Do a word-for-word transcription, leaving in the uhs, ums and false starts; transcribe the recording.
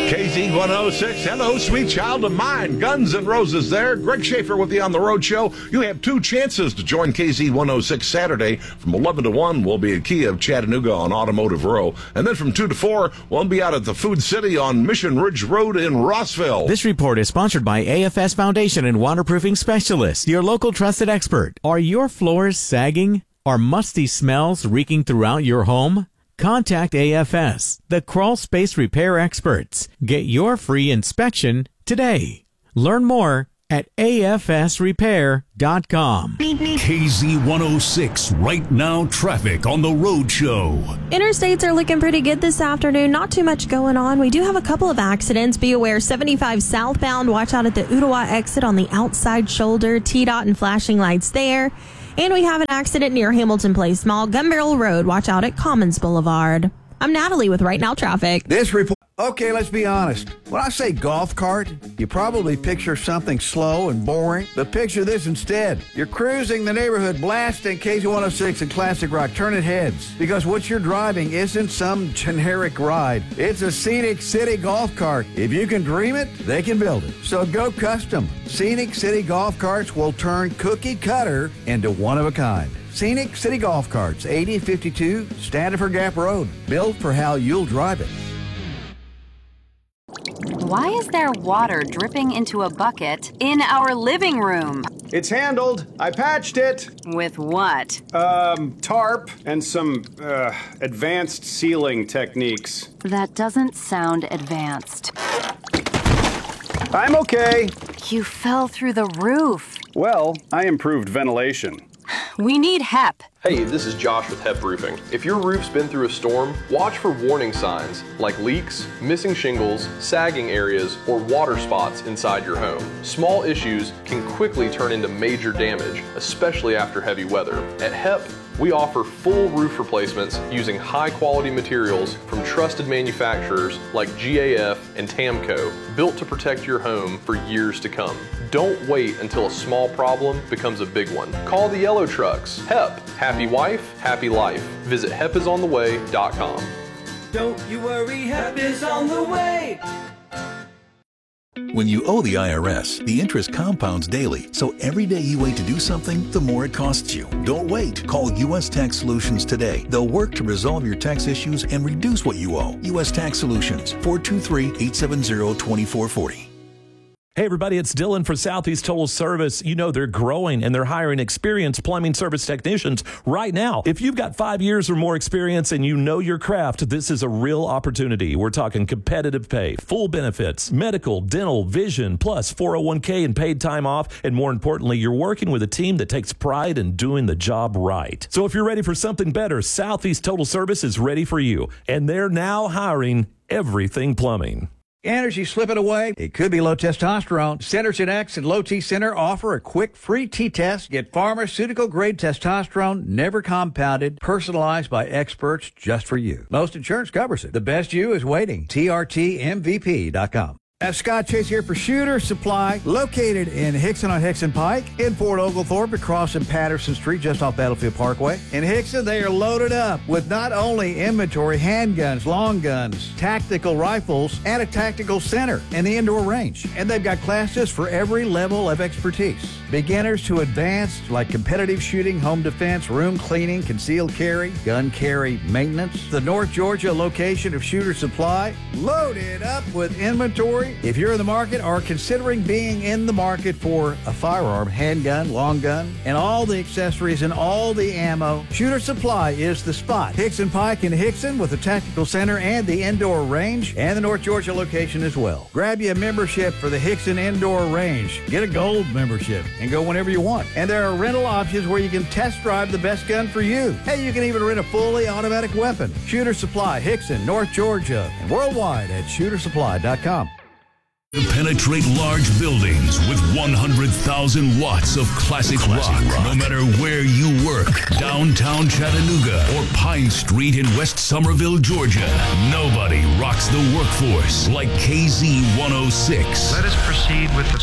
K Z one oh six, hello, sweet child of mine. Guns N' Roses there. Greg Schaefer with you on The Road Show. You have two chances to join K Z one oh six Saturday. From eleven to one, we'll be at Kia of Chattanooga on Automotive Row. And then from two to four, we'll be out at the Food City on Mission Ridge Road in Rossville. This report is sponsored by A F S Foundation and Waterproofing Specialists, your local trusted expert. Are your floors sagging? Are musty smells reeking throughout your home? Contact A F S, the crawl space repair experts. Get your free inspection today. Learn more at A F S repair dot com. K Z one oh six Right Now traffic on The Road Show. Interstates are looking pretty good this afternoon. Not too much going on. We do have a couple of accidents. Be aware, seventy-five southbound. Watch out at the Ottawa exit on the outside shoulder. T DOT and flashing lights there. And we have an accident near Hamilton Place Mall, Gun Barrel Road. Watch out at Commons Boulevard. I'm Natalie with Right Now Traffic. This report. Okay, let's be honest. When I say golf cart, you probably picture something slow and boring, but picture this instead. You're cruising the neighborhood blasting K Z one oh six and classic rock. Turn it heads, because what you're driving isn't some generic ride. It's a Scenic City golf cart. If you can dream it, they can build it. So go custom. Scenic City golf carts will turn cookie cutter into one of a kind. Scenic City golf carts, eighty fifty-two Standiford Gap Road. Built for how you'll drive it. Why is there water dripping into a bucket in our living room? It's handled. I patched it. With what? Um, tarp and some, uh, advanced sealing techniques. That doesn't sound advanced. I'm okay. You fell through the roof. Well, I improved ventilation. We need H E P. Hey, this is Josh with H E P Roofing. If your roof's been through a storm, watch for warning signs like leaks, missing shingles, sagging areas, or water spots inside your home. Small issues can quickly turn into major damage, especially after heavy weather. At H E P, we offer full roof replacements using high-quality materials from trusted manufacturers like G A F and Tamco, built to protect your home for years to come. Don't wait until a small problem becomes a big one. Call the Yellow Trucks. H E P. Happy wife, happy life. Visit H E P is on the way dot com. Don't you worry, H E P is on the way. When you owe the I R S, the interest compounds daily, so every day you wait to do something, the more it costs you. Don't wait. Call U S Tax Solutions today. They'll work to resolve your tax issues and reduce what you owe. U S Tax Solutions, four two three, eight seven zero, two four four zero. Hey, everybody, it's Dylan for Southeast Total Service. You know, they're growing and they're hiring experienced plumbing service technicians right now. If you've got five years or more experience and you know your craft, this is a real opportunity. We're talking competitive pay, full benefits, medical, dental, vision, plus four oh one k and paid time off. And more importantly, you're working with a team that takes pride in doing the job right. So if you're ready for something better, Southeast Total Service is ready for you. And they're now hiring everything plumbing. Energy slipping away? It could be low testosterone. Centergen X and Low T Center offer a quick free T-test. Get pharmaceutical-grade testosterone, never compounded, personalized by experts just for you. Most insurance covers it. The best you is waiting. T R T M V P dot com. Uh, Scott Chase here for Shooter Supply, located in Hickson on Hickson Pike, in Fort Oglethorpe, across in Patterson Street, just off Battlefield Parkway. In Hickson, they are loaded up with not only inventory, handguns, long guns, tactical rifles, and a tactical center and the indoor range. And they've got classes for every level of expertise. Beginners to advanced, like competitive shooting, home defense, room cleaning, concealed carry, gun carry maintenance. The North Georgia location of Shooter Supply, loaded up with inventory. If you're in the market or considering being in the market for a firearm, handgun, long gun, and all the accessories and all the ammo, Shooter Supply is the spot. Hickson Pike in Hickson with the Tactical Center and the indoor range, and the North Georgia location as well. Grab you a membership for the Hickson Indoor Range. Get a gold membership and go whenever you want. And there are rental options where you can test drive the best gun for you. Hey, you can even rent a fully automatic weapon. Shooter Supply, Hickson, North Georgia, and worldwide at shooter supply dot com. To penetrate large buildings with one hundred thousand watts of classic, classic rock. rock. No matter where you work, downtown Chattanooga or Pine Street in West Somerville, Georgia, nobody rocks the workforce like K Z one oh six. Let us proceed with the